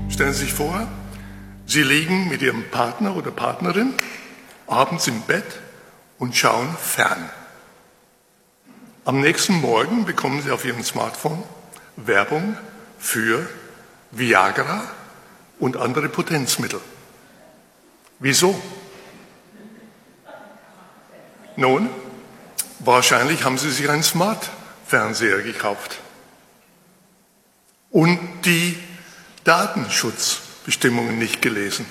Stellen Sie sich vor, Sie liegen mit Ihrem Partner oder Partnerin abends im Bett und schauen fern. Am nächsten Morgen bekommen Sie auf Ihrem Smartphone Werbung für Viagra und andere Potenzmittel. Wieso? Nun, wahrscheinlich haben Sie sich einen Smart-Fernseher gekauft und die Datenschutzbestimmungen nicht gelesen.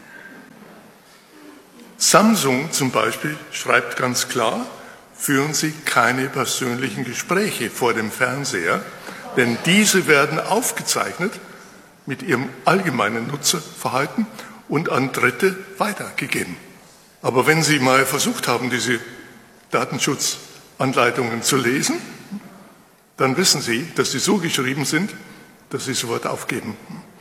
Samsung zum Beispiel schreibt ganz klar, führen Sie keine persönlichen Gespräche vor dem Fernseher, denn diese werden aufgezeichnet mit Ihrem allgemeinen Nutzerverhalten und an Dritte weitergegeben. Aber wenn Sie mal versucht haben, diese Datenschutzanleitungen zu lesen, dann wissen Sie, dass sie so geschrieben sind, dass Sie sofort aufgeben.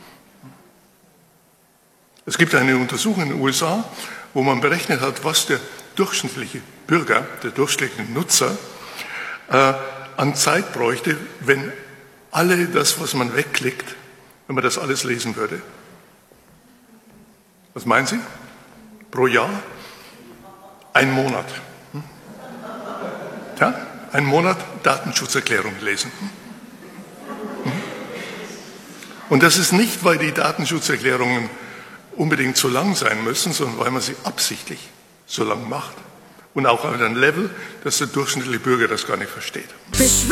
Es gibt eine Untersuchung in den USA, wo man berechnet hat, was der durchschnittliche Bürger, der durchschnittliche Nutzer an Zeit bräuchte, wenn alle das, was man wegklickt, wenn man das alles lesen würde. Was meinen Sie? Pro Jahr? Ein Monat. Ja, einen Monat Datenschutzerklärung lesen. Und das ist nicht, weil die Datenschutzerklärungen unbedingt so lang sein müssen, sondern weil man sie absichtlich so lang macht. Und auch auf einem Level, dass der durchschnittliche Bürger das gar nicht versteht.